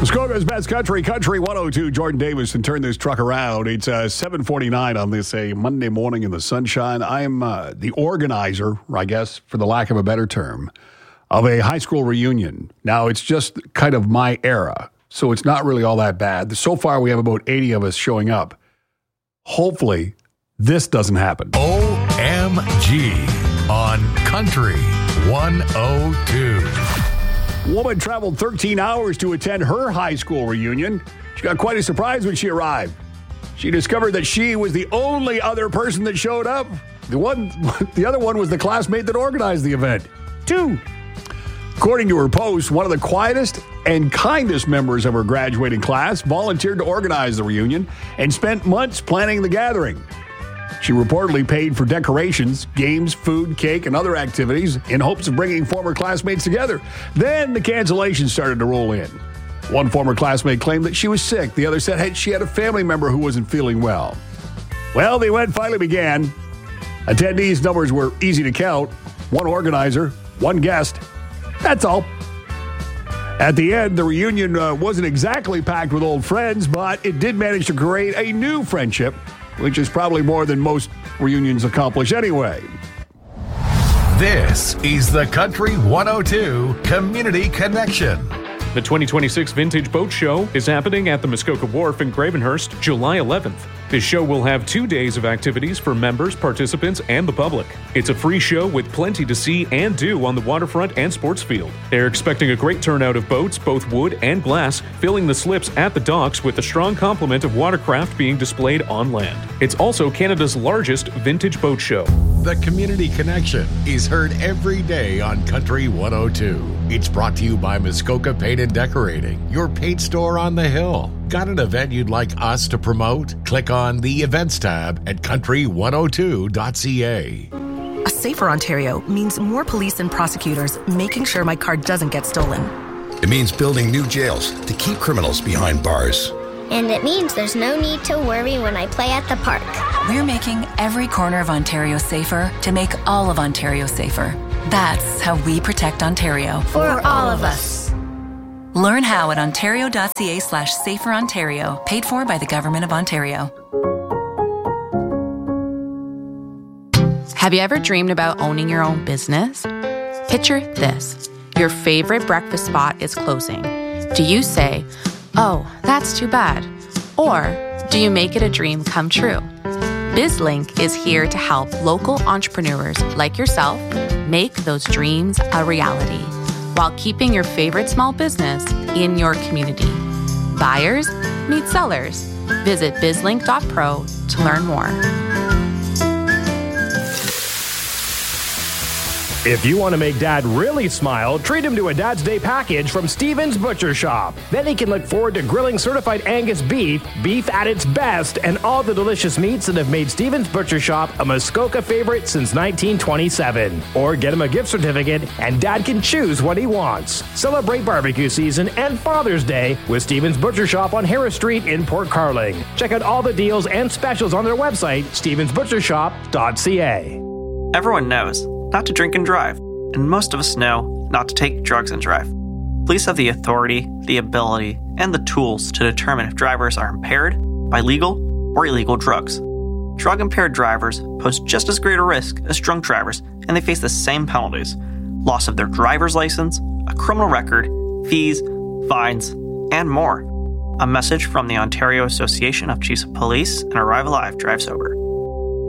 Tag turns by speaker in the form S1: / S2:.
S1: Muskoka's best country, Country 102. Jordan Davis, and turn this truck around. It's 7:49 on this Monday morning in the sunshine. I am the organizer, I guess, for the lack of a better term, of a high school reunion. Now, it's just kind of my era, so it's not really all that bad. So far, we have about 80 of us showing up. Hopefully, this doesn't happen.
S2: OMG on Country 102.
S1: Woman traveled 13 hours to attend her high school reunion. She got quite a surprise when she arrived. She discovered that she was the only other person that showed up. The other one was the classmate that organized the event. 2. According to her post, one of the quietest and kindest members of her graduating class volunteered to organize the reunion and spent months planning the gathering. She reportedly paid for decorations, games, food, cake, and other activities in hopes of bringing former classmates together. Then the cancellations started to roll in. One former classmate claimed that she was sick. The other said she had a family member who wasn't feeling well. Well, the event finally began. Attendees' numbers were easy to count. One organizer, one guest. That's all. At the end, the reunion wasn't exactly packed with old friends, but it did manage to create a new friendship, which is probably more than most reunions accomplish anyway.
S2: This is the Country 102 Community Connection.
S3: The 2026 Vintage Boat Show is happening at the Muskoka Wharf in Gravenhurst, July 11th. This show will have 2 days of activities for members, participants, and the public. It's a free show with plenty to see and do on the waterfront and sports field. They're expecting a great turnout of boats, both wood and glass, filling the slips at the docks with a strong complement of watercraft being displayed on land. It's also Canada's largest vintage boat show.
S2: The Community Connection is heard every day on Country 102. It's brought to you by Muskoka Paint and Decorating, your paint store on the hill. Got an event you'd like us to promote? Click on the Events tab at country102.ca.
S4: A safer Ontario means more police and prosecutors making sure my car doesn't get stolen.
S5: It means building new jails to keep criminals behind bars.
S6: And it means there's no need to worry when I play at the park.
S7: We're making every corner of Ontario safer to make all of Ontario safer. That's how we protect Ontario.
S6: For all of us.
S7: Learn how at ontario.ca/saferontario, paid for by the Government of Ontario.
S8: Have you ever dreamed about owning your own business? Picture this. Your favorite breakfast spot is closing. Do you say, "Oh, that's too bad"? Or do you make it a dream come true? BizLink is here to help local entrepreneurs like yourself make those dreams a reality while keeping your favorite small business in your community. Buyers meet sellers. Visit bizlink.pro to learn more.
S9: If you want to make Dad really smile, treat him to a Dad's Day package from Stephen's Butcher Shop. Then he can look forward to grilling certified Angus beef, beef at its best, and all the delicious meats that have made Stephen's Butcher Shop a Muskoka favorite since 1927. Or get him a gift certificate, and Dad can choose what he wants. Celebrate barbecue season and Father's Day with Stephen's Butcher Shop on Harris Street in Port Carling. Check out all the deals and specials on their website, stevensbutchershop.ca.
S10: Everyone knows not to drink and drive, and most of us know not to take drugs and drive. Police have the authority, the ability, and the tools to determine if drivers are impaired by legal or illegal drugs. Drug-impaired drivers pose just as great a risk as drunk drivers, and they face the same penalties: loss of their driver's license, a criminal record, fees, fines, and more. A message from the Ontario Association of Chiefs of Police and Arrive Alive Drive Sober.